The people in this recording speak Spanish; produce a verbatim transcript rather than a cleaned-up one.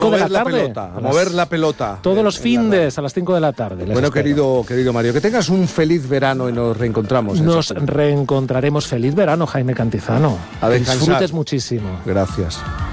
cinco mover de la la tarde. pelota, a A mover las- la pelota. Todos en- los en la findes a las cinco de la tarde. les Bueno, espero. querido, querido Mario, que tengas un feliz verano y nos reencontramos. en Nos septiembre. reencontraremos. Feliz verano, Jaime Cantizano. A Que descansar. disfrutes muchísimo. Gracias.